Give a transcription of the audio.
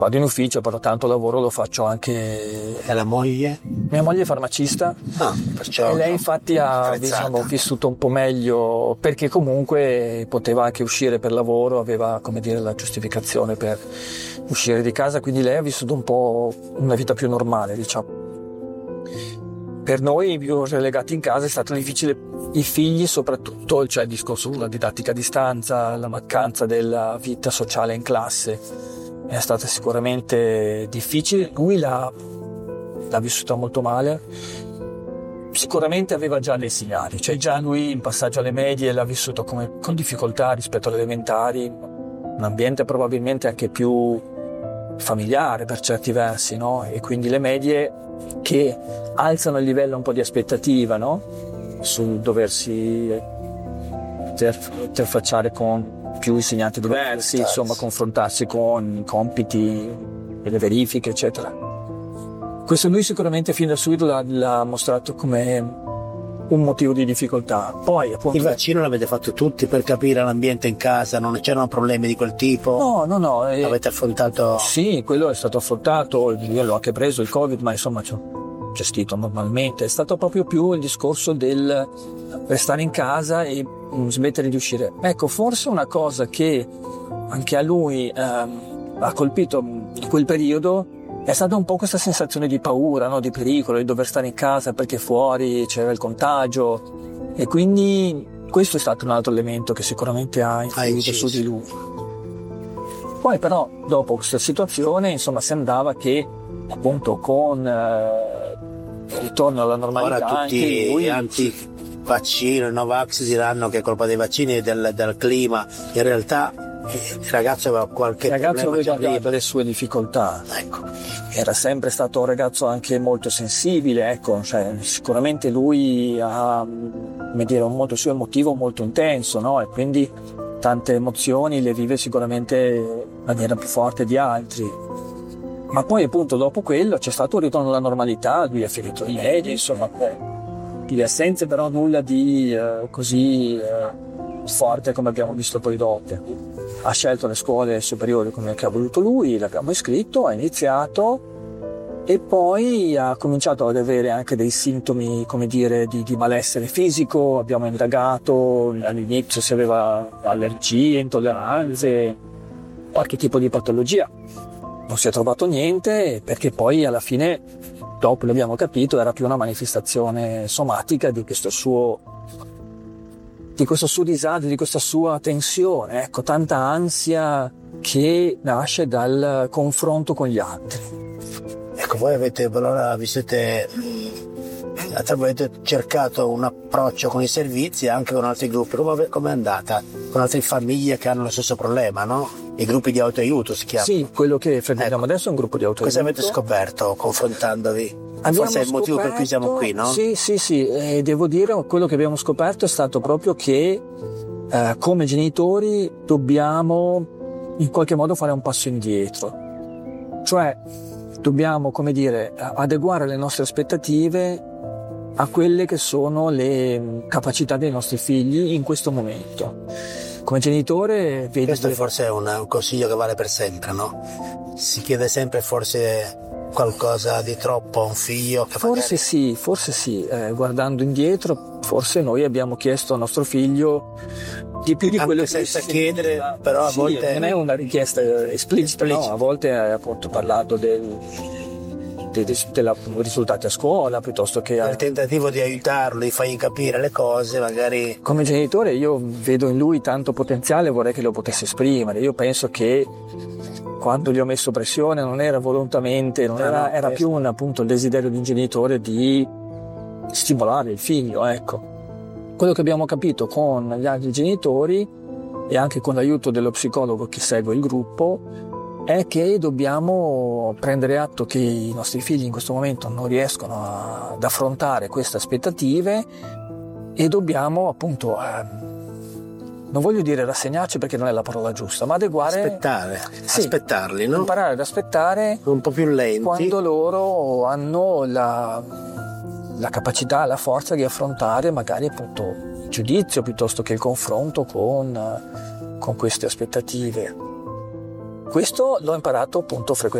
vado in ufficio, però tanto lavoro lo faccio anche. E la moglie? Mia moglie è farmacista, perciò e lei infatti ha vissuto un po' meglio, perché comunque poteva anche uscire per lavoro, aveva, come dire, la giustificazione per uscire di casa, quindi lei ha vissuto un po' una vita più normale, diciamo. Per noi più relegati in casa è stato difficile, i figli soprattutto, cioè il discorso della didattica a distanza, la mancanza della vita sociale in classe è stata sicuramente difficile. Lui l'ha vissuta molto male, sicuramente aveva già dei segnali, cioè già lui in passaggio alle medie l'ha vissuto con difficoltà rispetto alle elementari, un ambiente probabilmente anche più familiare per certi versi, no? E quindi le medie che alzano il livello un po' di aspettativa, no? Sul doversi interfacciare con più insegnanti diversi, insomma confrontarsi con compiti e le verifiche, eccetera. Questo lui sicuramente fin da subito l'ha mostrato come un motivo di difficoltà. Poi appunto il vaccino l'avete fatto tutti per capire l'ambiente in casa, non c'erano problemi di quel tipo? No. Avete affrontato? Sì, quello è stato affrontato, io l'ho anche preso il Covid, ma insomma ci ho gestito normalmente. È stato proprio più il discorso del restare in casa e smettere di uscire. Ecco, forse una cosa che anche a lui ha colpito in quel periodo è stata un po' questa sensazione di paura, no? Di pericolo, di dover stare in casa perché fuori c'era il contagio, e quindi questo è stato un altro elemento che sicuramente ha influito su di lui. Poi però dopo questa situazione, insomma, si andava che appunto con il ritorno alla normalità. Ora tutti lui... gli anti-vaccino, i Novax diranno che è colpa dei vaccini e del clima. In realtà il ragazzo aveva qualche problema, aveva le sue difficoltà. Ecco. Era sempre stato un ragazzo anche molto sensibile, ecco, cioè, sicuramente lui ha, come dire, un modo suo emotivo molto intenso, no? E quindi tante emozioni le vive sicuramente in maniera più forte di altri. Ma poi appunto dopo quello c'è stato un ritorno alla normalità, lui ha finito i medie, insomma, di assenze, però nulla di così forte come abbiamo visto poi dopo. Ha scelto le scuole superiori come che ha voluto lui, l'abbiamo iscritto, ha iniziato e poi ha cominciato ad avere anche dei sintomi, come dire, di malessere fisico. Abbiamo indagato all'inizio se aveva allergie, intolleranze, qualche tipo di patologia. Non si è trovato niente, perché poi alla fine, dopo l'abbiamo capito, era più una manifestazione somatica di questo suo disagio, di questa sua tensione, ecco, tanta ansia che nasce dal confronto con gli altri. Ecco, voi avete cercato un approccio con i servizi anche con altri gruppi. Come è andata? Con altre famiglie che hanno lo stesso problema, no? I gruppi di autoaiuto si chiamano. Sì, quello che frequentiamo adesso è un gruppo di autoaiuto. Cosa avete scoperto confrontandovi? Forse è il motivo per cui siamo qui, no? Sì, e devo dire, quello che abbiamo scoperto è stato proprio che come genitori dobbiamo in qualche modo fare un passo indietro. Cioè dobbiamo, come dire, adeguare le nostre aspettative a quelle che sono le capacità dei nostri figli in questo momento. Come genitore vedi... Questo forse è un consiglio che vale per sempre, no? Si chiede sempre forse qualcosa di troppo a un figlio. Forse sì, guardando indietro, forse noi abbiamo chiesto al nostro figlio di più di anche quello senza che chiedere, però a volte non è una richiesta esplicita, no? A volte ha appunto parlato dei risultati a scuola, piuttosto che nel tentativo di aiutarlo, di fargli capire le cose, magari. Come genitore io vedo in lui tanto potenziale, vorrei che lo potesse esprimere. Io penso che quando gli ho messo pressione non era volontariamente, era più appunto il desiderio di un genitore di stimolare il figlio, ecco. Quello che abbiamo capito con gli altri genitori e anche con l'aiuto dello psicologo che segue il gruppo è che dobbiamo prendere atto che i nostri figli in questo momento non riescono ad affrontare queste aspettative e dobbiamo appunto non voglio dire rassegnarci perché non è la parola giusta, ma adeguare, aspettarli, no? Imparare ad aspettare un po' più lenti quando loro hanno la capacità, la forza di affrontare magari appunto il giudizio piuttosto che il confronto con queste aspettative. Questo l'ho imparato appunto frequentemente